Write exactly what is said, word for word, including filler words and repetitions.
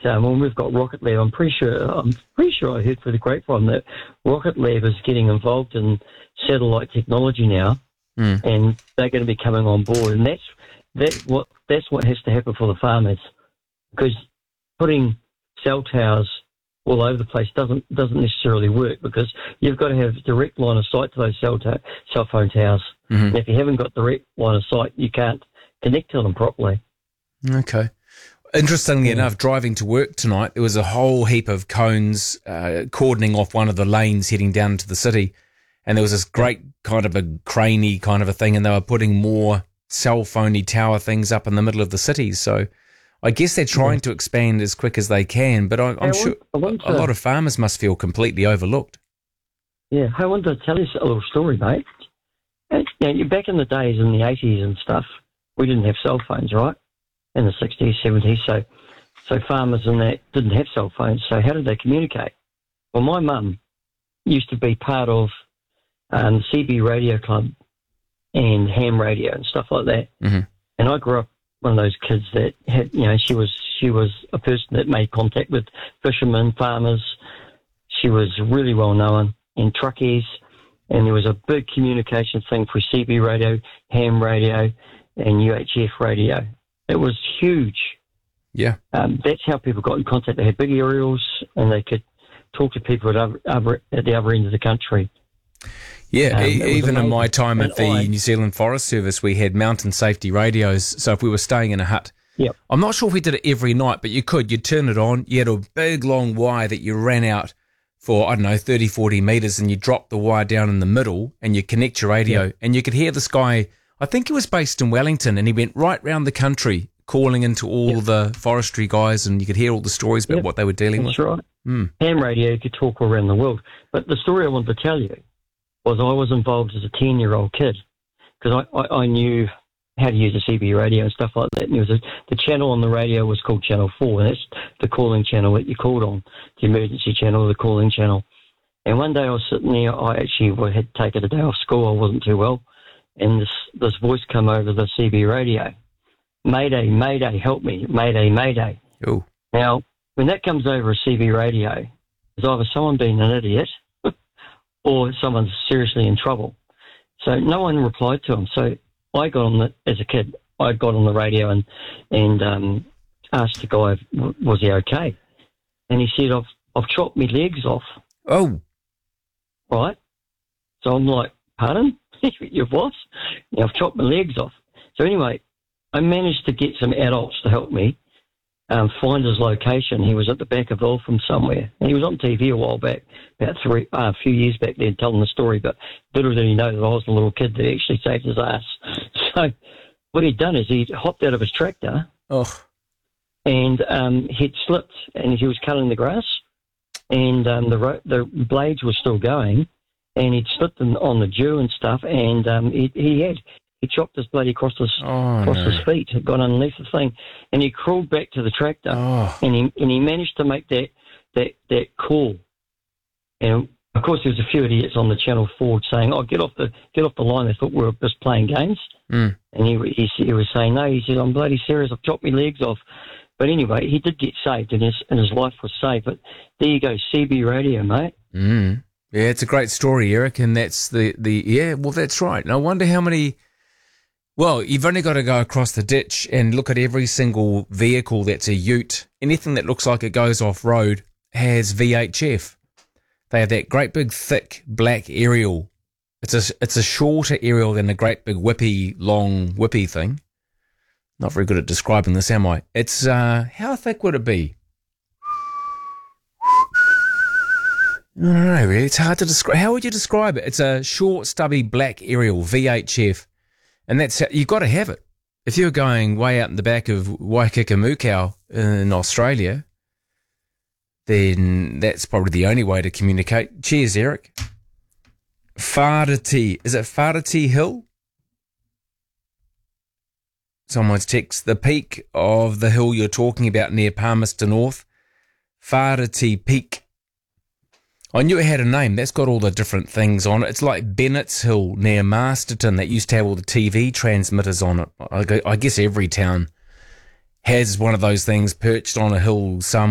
um, when we've got Rocket Lab, I'm pretty sure I'm pretty sure I heard through the grapevine that Rocket Lab is getting involved in satellite technology now, mm. and they're going to be coming on board, and that's that what that's what has to happen for the farmers, because putting cell towers all over the place doesn't doesn't necessarily work, because you've got to have direct line of sight to those cell to- cell phone towers. Mm-hmm. And if you haven't got direct line of sight, you can't connect to them properly. Okay. Interestingly Yeah. enough, driving to work tonight, there was a whole heap of cones uh, cordoning off one of the lanes heading down to the city, and there was this great kind of a craney kind of a thing, and they were putting more cell phony tower things up in the middle of the city. So I guess they're trying Yeah. to expand as quick as they can, but I, I'm Hey, I sure want- I want a to- lot of farmers must feel completely overlooked. Yeah, I wanted to tell you a little story, mate. Uh, You know, back in the days in the eighties and stuff, we didn't have cell phones, right? In the sixties, seventies, so so farmers and that didn't have cell phones. So how did they communicate? Well, my mum used to be part of um, the C B Radio Club and ham radio and stuff like that. Mm-hmm. And I grew up one of those kids that had, you know, she was she was a person that made contact with fishermen, farmers. She was really well known in truckies, and there was a big communication thing for C B radio, ham radio, and U H F radio. It was huge. Yeah. Um, that's how people got in contact. They had big aerials, and they could talk to people at, other, other, at the other end of the country. Yeah, Um, e- it was even in amazing. my time at And the I- New Zealand Forest Service, we had mountain safety radios. So if we were staying in a hut, Yep. I'm not sure if we did it every night, but you could. You'd turn it on. You had a big, long wire that you ran out for, I don't know, thirty, forty metres, and you drop the wire down in the middle, and you connect your radio, Yep. and you could hear this guy, I think he was based in Wellington, and he went right round the country calling into all Yep. the forestry guys, and you could hear all the stories about Yep. what they were dealing That's with. right. Mm. Ham radio, you could talk all around the world. But the story I wanted to tell you was I was involved as a ten-year-old kid, because I, I, I knew how to use a C B radio and stuff like that. And there was a, the channel on the radio was called Channel four, and that's the calling channel that you called on, the emergency channel, the calling channel. And one day I was sitting there, I actually had taken a day off school, I wasn't too well, and this, this voice come over the C B radio. Mayday, Mayday, help me, Mayday, Mayday. Oh. Now, when that comes over a C B radio, there's either someone being an idiot or someone's seriously in trouble. So no one replied to him. So I got on the, as a kid, I got on the radio and, and um, asked the guy, w- was he okay? And he said, I've, I've chopped my legs off, Oh. right? So I'm like, pardon? You've what? Yeah, I've chopped my legs off. So anyway, I managed to get some adults to help me um, find his location. He was at the back of Eltham somewhere. And he was on T V a while back, about three, uh, a few years back then, telling the story. But little did he know that I was the little kid that actually saved his ass. So what he'd done is he'd hopped out of his tractor Oh. and um, he'd slipped and he was cutting the grass, and um, the ro- the blades were still going, and he'd slipped in, on the dew and stuff, and um, he, he had he chopped his bloody across his Oh, across no. his feet, had gone underneath the thing, and he crawled back to the tractor, Oh. and he and he managed to make that that that call, and of course there was a few idiots on the Channel Four saying, "Oh, get off the get off the line." They thought we were just playing games, Mm. and he he, he was saying, "No," he said, "I'm bloody serious. I've chopped my legs off." But anyway, he did get saved, and his and his life was saved. But there you go, C B radio, mate. Mm. Yeah, it's a great story, Eric, and that's the, the yeah, well, that's right. And I wonder how many, well, you've only got to go across the ditch and look at every single vehicle that's a ute. Anything that looks like it goes off-road has V H F. They have that great big, thick, black aerial. It's a, it's a shorter aerial than a great big whippy, long whippy thing. Not very good at describing this, am I? It's, uh, how thick would it be? I don't know, really. It's hard to describe. How would you describe it? It's a short, stubby, black aerial, V H F. And that's how, you've got to have it. If you're going way out in the back of Waikakamukau in Australia, then that's probably the only way to communicate. Cheers, Eric. Whāriti. Is it Whāriti Hill? Someone's text. The peak of the hill you're talking about near Palmerston North. Whāriti Peak. I knew it had a name. That's got all the different things on it. It's like Bennett's Hill near Masterton that used to have all the T V transmitters on it. I I guess every town has one of those things perched on a hill somewhere.